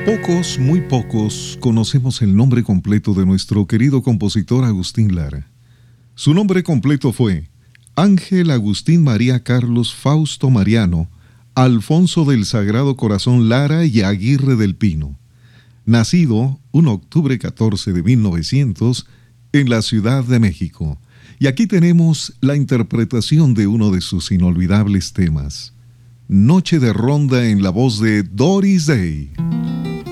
Pocos, muy pocos, conocemos el nombre completo de nuestro querido compositor Agustín Lara. Su nombre completo fue Ángel Agustín María Carlos Fausto Mariano, Alfonso del Sagrado Corazón Lara y Aguirre del Pino. Nacido un octubre 14 de 1900 en la Ciudad de México. Y aquí tenemos la interpretación de uno de sus inolvidables temas. Noche de Ronda en la voz de Doris Day.